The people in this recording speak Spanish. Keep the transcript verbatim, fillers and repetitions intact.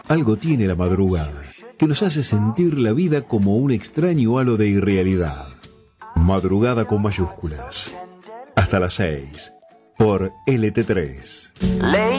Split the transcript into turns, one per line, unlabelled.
Algo tiene la madrugada, que nos hace sentir la vida como un extraño halo de irrealidad. Madrugada con mayúsculas. Hasta las seis, por L T tres.